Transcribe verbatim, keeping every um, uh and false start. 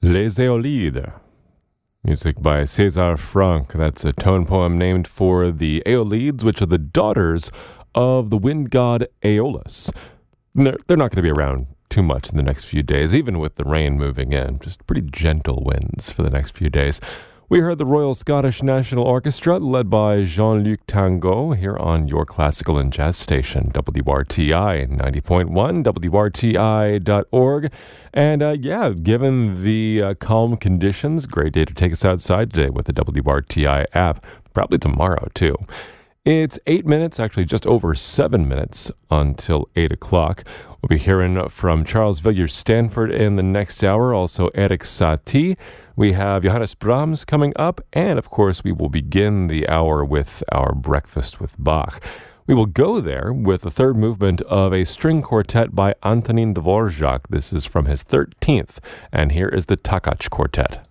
Les Aeolides. Music by César Franck. That's a tone poem named for the Aeolides, which are the daughters of the wind god Aeolus. They're, they're not going to be around too much in the next few days, even with the rain moving in. Just pretty gentle winds for the next few days. We heard the Royal Scottish National Orchestra, led by Jean-Luc Tango, here on your classical and jazz station, W R T I ninety point one, W R T I dot org. And uh, yeah, given the uh, calm conditions, great day to take us outside today with the W R T I app. Probably tomorrow, too. It's eight minutes, actually just over seven minutes until eight o'clock. We'll be hearing from Charles Villiers-Stanford in the next hour, also Erik Satie. We have Johannes Brahms coming up, and of course we will begin the hour with our Breakfast with Bach. We will go there with the third movement of a string quartet by Antonín Dvorak. This is from his thirteenth, and here is the Takács Quartet.